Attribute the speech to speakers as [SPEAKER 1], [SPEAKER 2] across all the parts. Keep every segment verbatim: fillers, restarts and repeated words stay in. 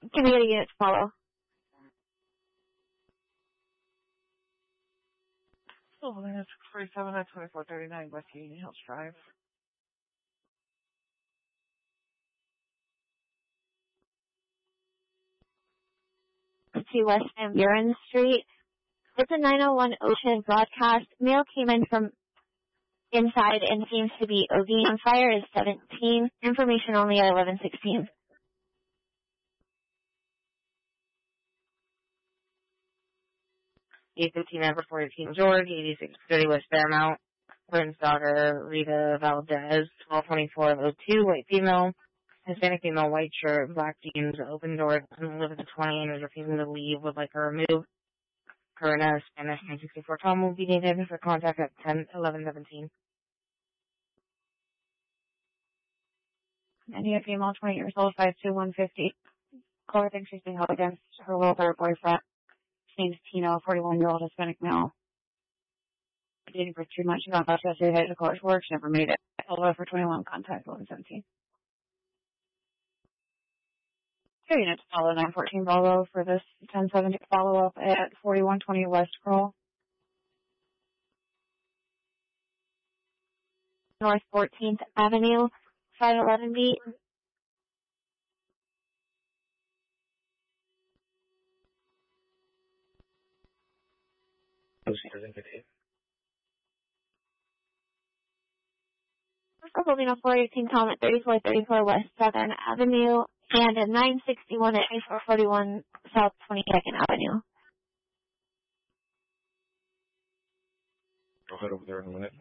[SPEAKER 1] Can we get a unit to follow?
[SPEAKER 2] Oh, then it's forty-seven at twenty-four thirty-nine West Union Hills Drive.
[SPEAKER 1] To West Van Buren Street. It's a nine oh one Ocean broadcast. Mail came in from inside and seems to be O D. On fire is seventeen. Information only at eleven sixteen.
[SPEAKER 3] eight fifteen number four eighteen George, eighty-six thirty West Fairmount. Lynn's daughter, Rita Valdez, twelve twenty-four oh two, white female. Hispanic female, white shirt, black jeans, open door, live at the twenty and is refusing to leave, would like her removed. Her in a Spanish nine sixty-four Tom will be needed for contact at ten eleven seventeen.
[SPEAKER 4] India female, twenty years old, five two, one fifty. Caller thinks she's being held against her will by her boyfriend. His name's Tino, forty-one-year-old Hispanic male. Dating for two months. She got back yesterday, headed to college work. She never made it. Although for twenty-one, contact eleven seventeen. Two units follow nine fourteen Volvo for this ten seventy follow-up at forty-one twenty West Kroll.
[SPEAKER 1] North fourteenth Avenue, five eleven B. We're holding a four eighteen Tom at thirty-four thirty-four West Southern Avenue and a nine sixty-one at twenty-four forty-one South twenty-second Avenue.
[SPEAKER 5] I'll head over there in a minute.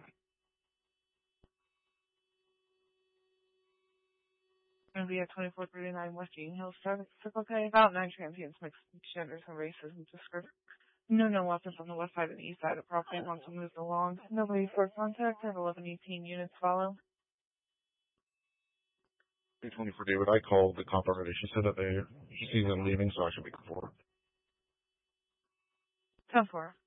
[SPEAKER 2] Going to be at twenty-four thirty-nine West Union Hills Drive. Circle K. About nine transients, mixed genders and races and description. No known weapons on the west side and east side of property once we moved along. Nobody for contact. Have eleven eighteen units follow.
[SPEAKER 5] eight twenty-four David, I called the cop already. She said that they, she sees them leaving, so I should be forward.
[SPEAKER 2] ten four.